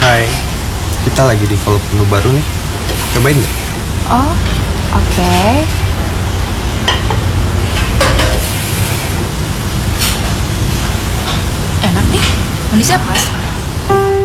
Hai, kita lagi di develop menu baru nih. Cobain nggak? Oh, oke. Enak nih. Manisnya pas.